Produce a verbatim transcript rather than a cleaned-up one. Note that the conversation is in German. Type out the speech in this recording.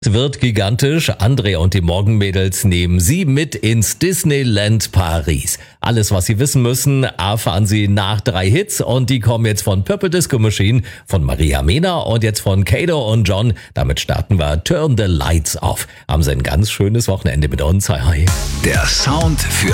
Es wird gigantisch. Andrea und die Morgenmädels nehmen Sie mit ins Disneyland Paris. Alles, was Sie wissen müssen, erfahren Sie nach drei Hits und die kommen jetzt von Purple Disco Machine, von Maria Mena und jetzt von Kato und John. Damit starten wir Turn the Lights Off. Haben Sie ein ganz schönes Wochenende mit uns. Hi, hi. Der Sound für